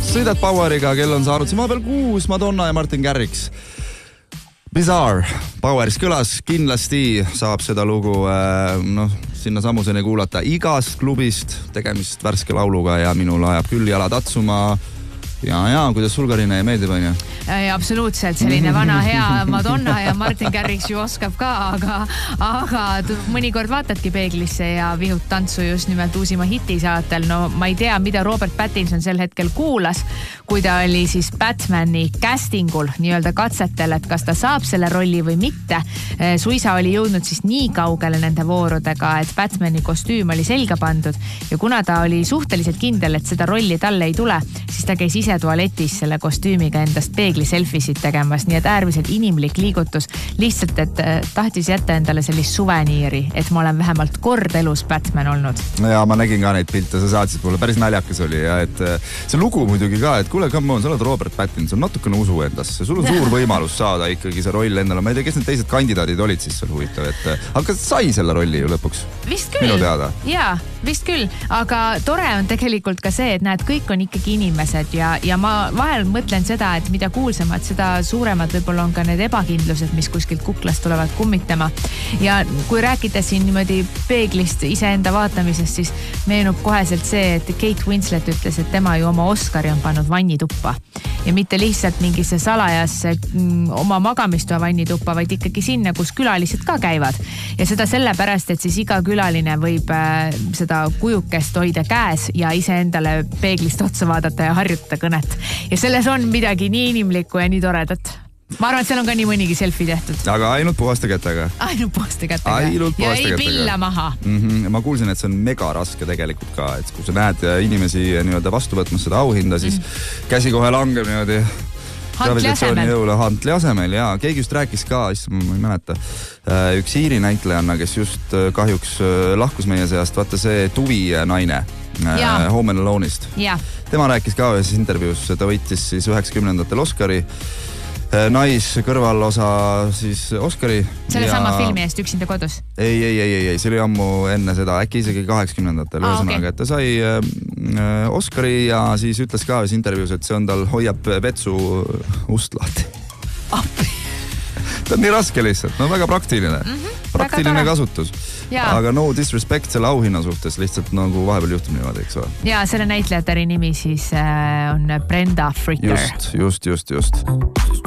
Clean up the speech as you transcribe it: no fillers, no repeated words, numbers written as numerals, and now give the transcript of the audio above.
sõidad Poweriga, kell on saanud siin vahepeal 6, Madonna ja Martin Garrix. Bizarre. Poweris kõlas, kindlasti saab seda lugu sinna samuseni kuulata igast klubist, tegemist värske lauluga ja minul ajab küll jala tatsuma. Ja, kuidas sul Karine meeldib, on ju? Absoluutselt, selline vana hea Madonna ja Martin Garrix ju oskab ka, aga mõnikord vaatadki peeglisse ja vihud tantsu just nimelt uusima hitisaatel. No ma ei tea, mida Robert Pattinson sel hetkel kuulas, kui ta oli siis Batmani castingul nii-öelda katsetel, et kas ta saab selle rolli või mitte. Suisa oli jõudnud siis nii kaugele nende voorudega, et Batmani kostüüm oli selga pandud ja kuna ta oli suhteliselt kindel, et seda rolli talle ei tule, siis ta käis ise tualetis selle kostüümiga endast peegli selfisid tegemas, nii et äärmiselt inimlik liigutus. Lihtsalt, et tahtis jätta endale sellist suveniiri, et ma olen vähemalt kord elus Batman olnud. Ja ma nägin ka neid pilte, sa saatsid mulle, päris naljakas oli ja et see lugu muidugi ka, et kuule, come on, sa oled Robert Pattinson, natukene usu endasse. Sul on suur võimalus saada ikkagi see roll endale. Ma ei tea, kes need teised kandidaadid olid siis seal huvitav, et aga sai selle rolli ju lõpuks? Vist küll. Minu teada. Jaa, vist küll. Aga tore on tegelikult ka see, et näed, kõik on ikkagi inimesed ja ma vahel mõtlen seda, et mida kuulsamad, seda suuremad võib-olla on ka need ebakindlused, mis kuskilt kuklast tulevad kummitama. Ja kui rääkida siin niimoodi peeglist iseenda vaatamisest, siis meenub koheselt see, et Kate Winslet ütles, et tema ju oma Oscari on pannud vannituppa. Ja mitte lihtsalt mingisse salajasse oma magamistoa vannituppa, vaid ikkagi sinna, kus külalised ka käivad. Ja seda sellepärast, et siis iga külaline võib seda kujukest hoida käes ja iseendale peeglist otsa vaadata ja harjutada kõnet. Ja selles on midagi nii inimlikku ja nii toredat. Ma arvan, et seal on ka nii mõnigi selfie tehtud. Aga ainult puhaste kätega. Ainult puhaste kätega. Ja ei pilla maha. Ma kuulsin, et see on mega raske tegelikult ka, et kui sa näed inimesi nii-öelda vastu võtmas seda auhinda, siis käsi kohe langeb niimoodi hantli asemel ja keegi just rääkis ka, ma ei mäleta, üks Iiri näitlejanna, kes just kahjuks lahkus meie seast, vaata see Tuvi naine Home and Alone'ist. Tema rääkis ka ühes intervjuus, ta võitis siis 90-ndatel Oscari kõrvalosa siis Oscari. Selle sama filmi eest Üksinda kodus? Ei, see oli ammu enne seda, äkki isegi 80-ndatel. Ühesõnaga, et ta sai Oscari ja siis ütles ka ühes intervjuus, et see on tal hoiab vetsu ust lahti. Ta on nii raske lihtsalt, no väga praktiline. Praktiline kasutus. Aga no disrespect selle auhinna suhtes lihtsalt nagu vahepeal juhtum niimoodi, eks ole. Ja selle näitlejatari nimi siis on Brenda Fricker. Just.